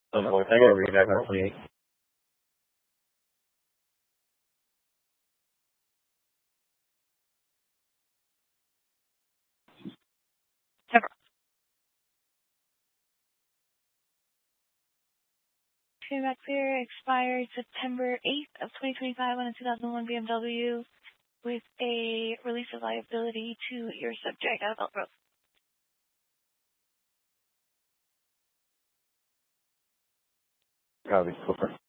I gotta read that 28. Back clear expired September 8th of 2025 on a 2001 BMW with a release of liability to your subject out of Elk Grove. Copy. Cooper.